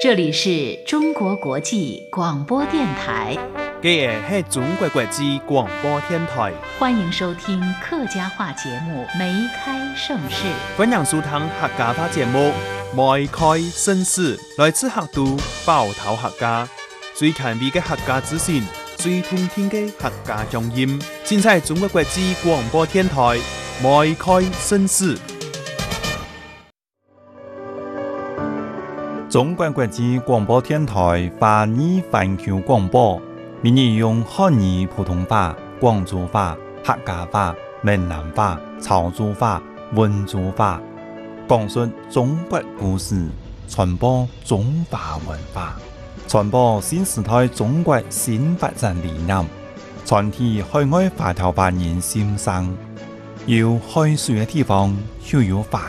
这里是中国国际广播电台。 这是中国国际广播电台， 欢迎收听客家话节目《梅开盛世》。 欢迎收听客家话节目《梅开盛世》，来自客都包头客家，最前卫的客家资讯，最通听的客家乡音，尽在中国国际广播电台《梅开盛世》。 中国国际广播电台华语环球广播，每日用汉语、普通话、广州话、客家话、闽南话、潮州话、温州话，讲述中国故事，传播中华文化，传播新时代中国新发展理念，传递海外华侨华人心声。有海水的地方，就有华